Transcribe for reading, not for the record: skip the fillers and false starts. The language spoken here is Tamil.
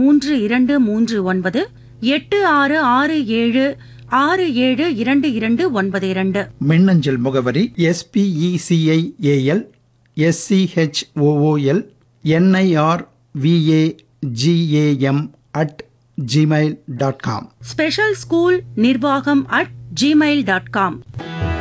8637 8667672292. மின்னஞ்சல் முகவரி SPECIAL SCHOOLNIRVAGAM@gmail.com. ஸ்பெஷல் ஸ்கூல் நிர்வாகம் @gmail.com.